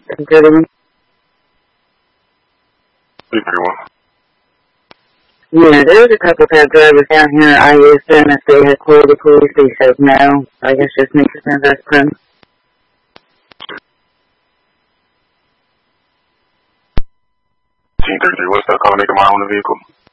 Good. 331. Yeah, there's a couple cab drivers down here. I asked them if they had called the police. They said no. I guess just makes sense that's them. Team 33, what's that calling? Make a mile on the vehicle?